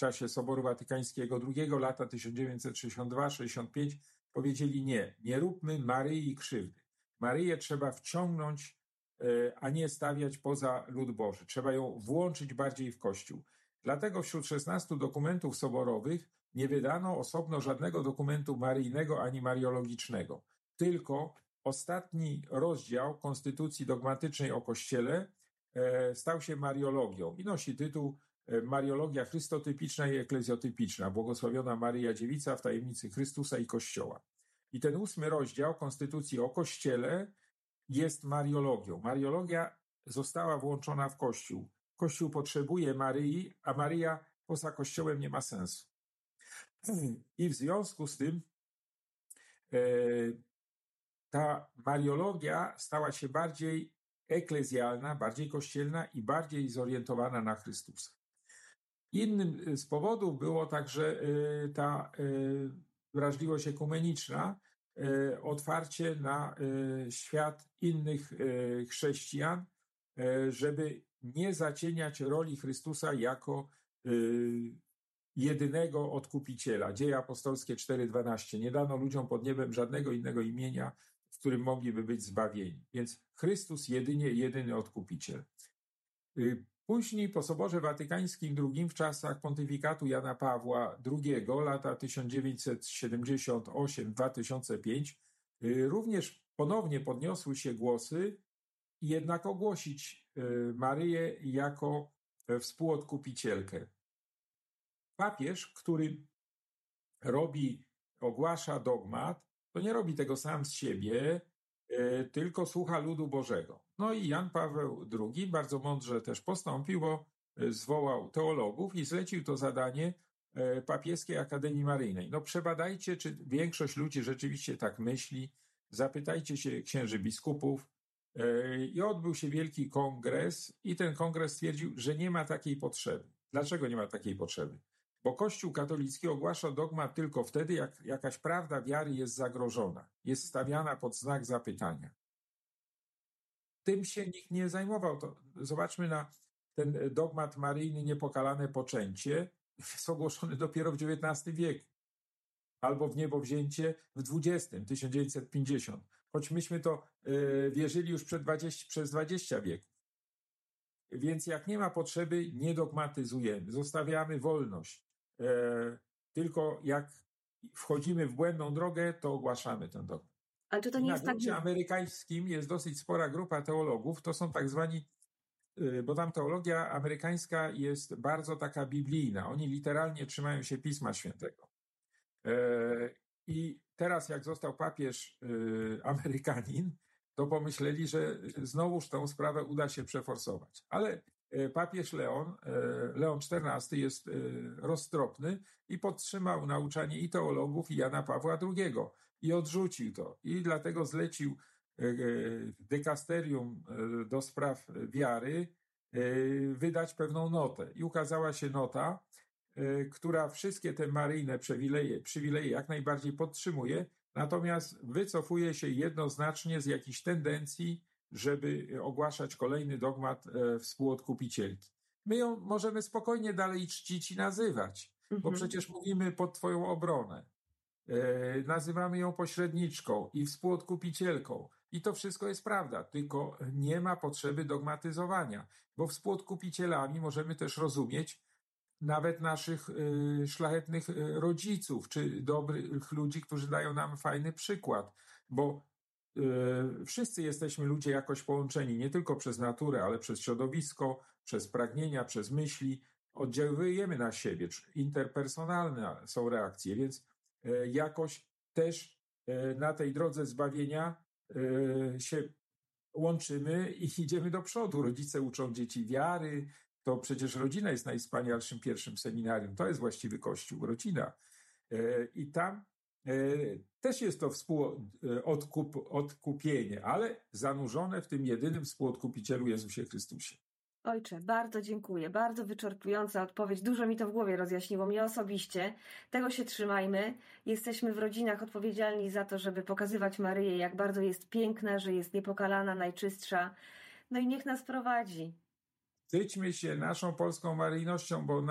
czasie Soboru Watykańskiego II, lata 1962-65, powiedzieli nie róbmy Maryi krzywdy. Maryję trzeba wciągnąć, a nie stawiać poza lud Boży. Trzeba ją włączyć bardziej w Kościół. Dlatego wśród 16 dokumentów soborowych nie wydano osobno żadnego dokumentu maryjnego ani mariologicznego. Tylko ostatni rozdział Konstytucji dogmatycznej o Kościele stał się mariologią i nosi tytuł Mariologia chrystotypiczna i eklezjotypiczna, błogosławiona Maryja Dziewica w tajemnicy Chrystusa i Kościoła. I ten 8 rozdział Konstytucji o Kościele jest mariologią. Mariologia została włączona w Kościół. Kościół potrzebuje Maryi, a Maryja poza Kościołem nie ma sensu. I w związku z tym ta mariologia stała się bardziej eklezjalna, bardziej kościelna i bardziej zorientowana na Chrystusa. Innym z powodów było także ta wrażliwość ekumeniczna, otwarcie na świat innych chrześcijan, żeby nie zacieniać roli Chrystusa jako jedynego odkupiciela. Dzieje apostolskie 4:12. Nie dano ludziom pod niebem żadnego innego imienia, w którym mogliby być zbawieni. Więc Chrystus jedyny odkupiciel. Później po Soborze Watykańskim II w czasach pontyfikatu Jana Pawła II, lata 1978-2005, również ponownie podniosły się głosy jednak ogłosić Maryję jako współodkupicielkę. Papież, który ogłasza dogmat, to nie robi tego sam z siebie, tylko słucha ludu Bożego. No i Jan Paweł II bardzo mądrze też postąpił, bo zwołał teologów i zlecił to zadanie Papieskiej Akademii Maryjnej. No przebadajcie, czy większość ludzi rzeczywiście tak myśli, zapytajcie się księży biskupów. I odbył się wielki kongres i ten kongres stwierdził, że nie ma takiej potrzeby. Dlaczego nie ma takiej potrzeby? Bo Kościół katolicki ogłasza dogmat tylko wtedy, jak jakaś prawda wiary jest zagrożona, jest stawiana pod znak zapytania. Tym się nikt nie zajmował. Zobaczmy na ten dogmat maryjny niepokalane poczęcie, jest ogłoszony dopiero w XIX wieku. Albo w niebowzięcie w XX, 1950. Choć myśmy to wierzyli już przez 20 wieków. Więc jak nie ma potrzeby, nie dogmatyzujemy, zostawiamy wolność. Tylko jak wchodzimy w błędną drogę, to ogłaszamy ten dogmat. Ale czy to nie jest tak? Na gruncie amerykańskim jest dosyć spora grupa teologów, to są tak zwani, bo tam teologia amerykańska jest bardzo taka biblijna. Oni literalnie trzymają się Pisma Świętego. I teraz jak został papież Amerykanin, to pomyśleli, że znowuż tę sprawę uda się przeforsować. Ale papież Leon XIV jest roztropny i podtrzymał nauczanie i teologów, i Jana Pawła II i odrzucił to. I dlatego zlecił dykasterium do spraw wiary wydać pewną notę. I ukazała się nota, która wszystkie te maryjne przywileje jak najbardziej podtrzymuje, natomiast wycofuje się jednoznacznie z jakichś tendencji, żeby ogłaszać kolejny dogmat współodkupicielki. My ją możemy spokojnie dalej czcić i nazywać, bo przecież mówimy pod twoją obronę. Nazywamy ją pośredniczką i współodkupicielką. I to wszystko jest prawda, tylko nie ma potrzeby dogmatyzowania, bo współodkupicielami możemy też rozumieć nawet naszych szlachetnych rodziców, czy dobrych ludzi, którzy dają nam fajny przykład, bo wszyscy jesteśmy ludzie jakoś połączeni, nie tylko przez naturę, ale przez środowisko, przez pragnienia, przez myśli, oddziałujemy na siebie, interpersonalne są reakcje, więc jakoś też na tej drodze zbawienia się łączymy i idziemy do przodu. Rodzice uczą dzieci wiary, to przecież rodzina jest najwspanialszym pierwszym seminarium. To jest właściwy Kościół, rodzina. I tam też jest to odkupienie, ale zanurzone w tym jedynym współodkupicielu Jezusie Chrystusie. Ojcze, bardzo dziękuję. Bardzo wyczerpująca odpowiedź. Dużo mi to w głowie rozjaśniło, mnie osobiście. Tego się trzymajmy. Jesteśmy w rodzinach odpowiedzialni za to, żeby pokazywać Maryję, jak bardzo jest piękna, że jest niepokalana, najczystsza. No i niech nas prowadzi. Chwyćmy się naszą polską maryjnością, bo